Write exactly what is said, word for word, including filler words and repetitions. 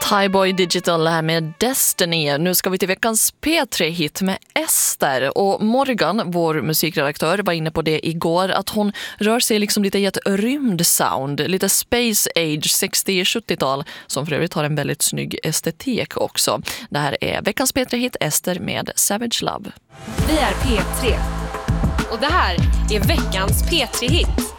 Highboy Digital här med Destiny. Nu ska vi till veckans P tre-hit med Ester. Och Morgan, vår musikredaktör, var inne på det igår, att hon rör sig liksom lite i ett rymdsound, lite space age sextio-sjuttiotal, som för övrigt har en väldigt snygg estetik också. Det här är veckans P tre-hit Ester med Savage Love. Vi är P tre och det här är veckans P tre-hit.